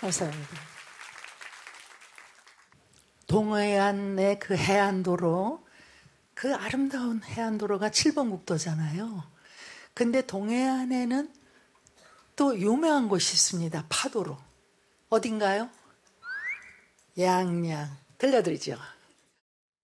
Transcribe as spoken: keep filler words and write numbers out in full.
감사합니다. 동해안의 그 해안도로, 그 아름다운 해안도로가 칠 번 국도잖아요. 근데 동해안에는 또 유명한 곳이 있습니다. 파도로. 어딘가요? 양양. 들려드리죠.